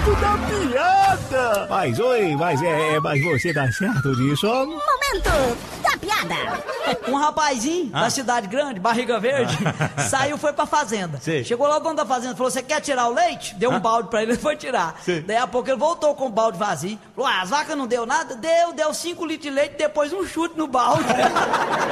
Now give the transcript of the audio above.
momento da piada. Mas você tá certo disso? Momento da piada. Um rapazinho da cidade grande, barriga verde, saiu, foi pra fazenda. Sim. Chegou lá o dono da fazenda, falou, você quer tirar o leite? Deu um balde pra ele, ele foi tirar. Sim. Daí a pouco ele voltou com o balde vazio. Falou, as vacas não deu nada? Deu 5 litros de leite, depois um chute no balde.